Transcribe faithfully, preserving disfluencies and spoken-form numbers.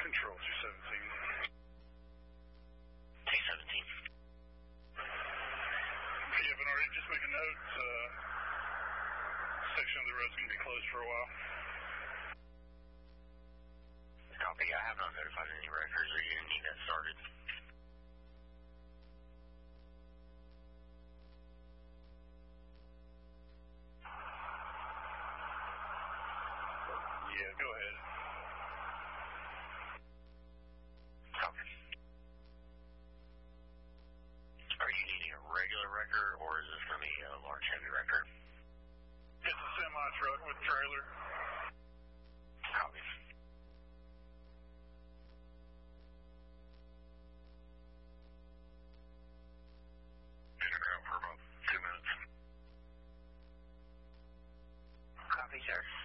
Control two seventeen. two seventeen. If you haven't already, just make a note. Uh, section of the road's going to be closed for a while. Copy. I have not notified any records. Are you going to need that started? Yeah, go ahead. Copy. Are you needing a regular record, or is this going to be a large heavy record? It's a semi truck with trailer. Copy. Been around for about two minutes. Copy, sir.